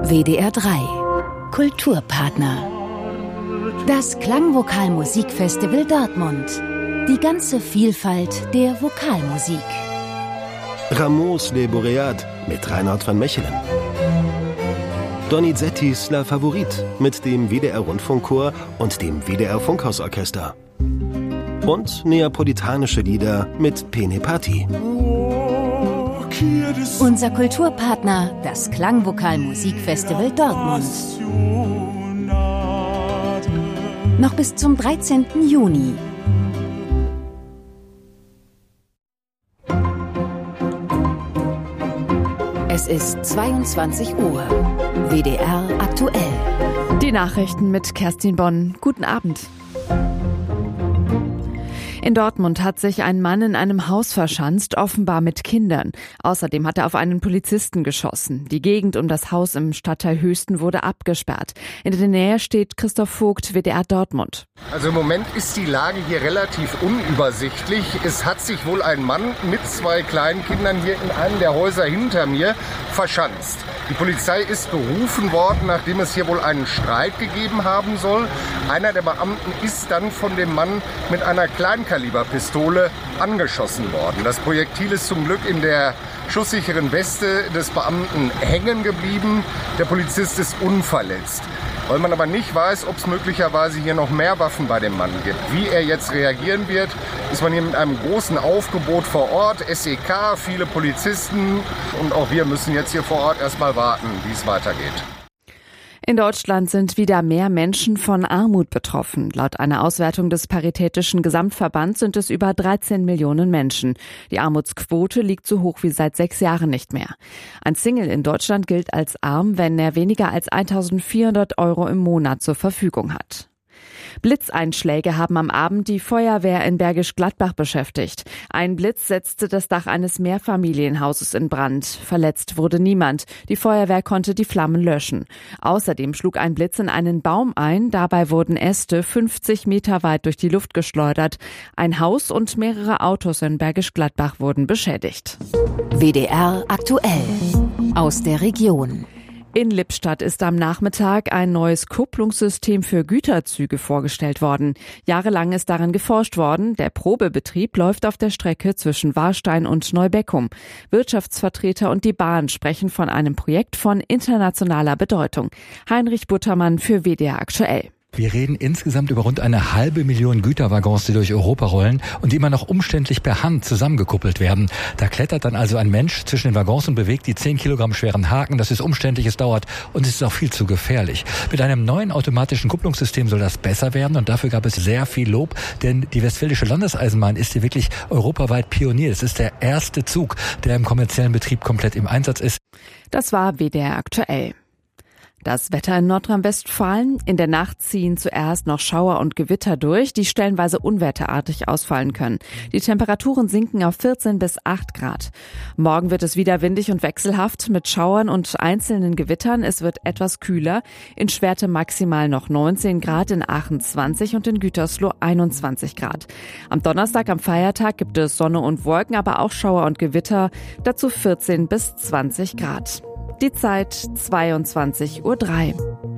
WDR 3 Kulturpartner. Das Klangvokal-Musikfestival Dortmund. Die ganze Vielfalt der Vokalmusik. Rameaus Les Boréades mit Reinhard van Mechelen. Donizettis La Favorite mit dem WDR-Rundfunkchor und dem WDR-Funkhausorchester. Und neapolitanische Lieder mit Pene Party. Unser Kulturpartner, das Klangvokal-Musikfestival Dortmund. Noch bis zum 13. Juni. Es ist 22 Uhr. WDR aktuell. Die Nachrichten mit Kerstin Bonn. Guten Abend. In Dortmund hat sich ein Mann in einem Haus verschanzt, offenbar mit Kindern. Außerdem hat er auf einen Polizisten geschossen. Die Gegend um das Haus im Stadtteil Höchsten wurde abgesperrt. In der Nähe steht Christoph Vogt, WDR Dortmund. Also im Moment ist die Lage hier relativ unübersichtlich. Es hat sich wohl ein Mann mit 2 kleinen Kindern hier in einem der Häuser hinter mir verschanzt. Die Polizei ist berufen worden, nachdem es hier wohl einen Streit gegeben haben soll. Einer der Beamten ist dann von dem Mann mit einer Kleinkaliberpistole angeschossen worden. Das Projektil ist zum Glück in der schusssicheren Weste des Beamten hängen geblieben. Der Polizist ist unverletzt. Weil man aber nicht weiß, ob es möglicherweise hier noch mehr Waffen bei dem Mann gibt. Wie er jetzt reagieren wird, ist man hier mit einem großen Aufgebot vor Ort, SEK, viele Polizisten, und auch wir müssen jetzt hier vor Ort erstmal warten, wie es weitergeht. In Deutschland sind wieder mehr Menschen von Armut betroffen. Laut einer Auswertung des Paritätischen Gesamtverbands sind es über 13 Millionen Menschen. Die Armutsquote liegt so hoch wie seit 6 Jahren nicht mehr. Ein Single in Deutschland gilt als arm, wenn er weniger als 1.400 € im Monat zur Verfügung hat. Blitzeinschläge haben am Abend die Feuerwehr in Bergisch Gladbach beschäftigt. Ein Blitz setzte das Dach eines Mehrfamilienhauses in Brand. Verletzt wurde niemand. Die Feuerwehr konnte die Flammen löschen. Außerdem schlug ein Blitz in einen Baum ein. Dabei wurden Äste 50 Meter weit durch die Luft geschleudert. Ein Haus und mehrere Autos in Bergisch Gladbach wurden beschädigt. WDR aktuell. Aus der Region. In Lippstadt ist am Nachmittag ein neues Kupplungssystem für Güterzüge vorgestellt worden. Jahrelang ist daran geforscht worden. Der Probebetrieb läuft auf der Strecke zwischen Warstein und Neubeckum. Wirtschaftsvertreter und die Bahn sprechen von einem Projekt von internationaler Bedeutung. Heinrich Buttermann für WDR aktuell. Wir reden insgesamt über rund 500.000 Güterwaggons, die durch Europa rollen und die immer noch umständlich per Hand zusammengekuppelt werden. Da klettert dann also ein Mensch zwischen den Waggons und bewegt die 10 Kilogramm schweren Haken. Das ist umständlich, es dauert und es ist auch viel zu gefährlich. Mit einem neuen automatischen Kupplungssystem soll das besser werden und dafür gab es sehr viel Lob, denn die Westfälische Landeseisenbahn ist hier wirklich europaweit Pionier. Es ist der erste Zug, der im kommerziellen Betrieb komplett im Einsatz ist. Das war WDR aktuell. Das Wetter in Nordrhein-Westfalen. In der Nacht ziehen zuerst noch Schauer und Gewitter durch, die stellenweise unwetterartig ausfallen können. Die Temperaturen sinken auf 14 bis 8 Grad. Morgen wird es wieder windig und wechselhaft mit Schauern und einzelnen Gewittern. Es wird etwas kühler. In Schwerte maximal noch 19 Grad, in Aachen 20 und in Gütersloh 21 Grad. Am Donnerstag, am Feiertag, gibt es Sonne und Wolken, aber auch Schauer und Gewitter. Dazu 14 bis 20 Grad. Die Zeit 22:03 Uhr.